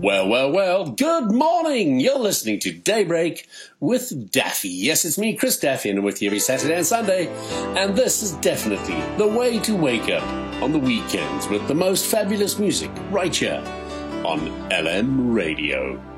Well, good morning. You're listening to Daybreak with Daffy. Yes, it's me, Chris Daffy, and I'm with you every Saturday and Sunday. And this is definitely the way to wake up on the weekends with the most fabulous music right here on LM Radio.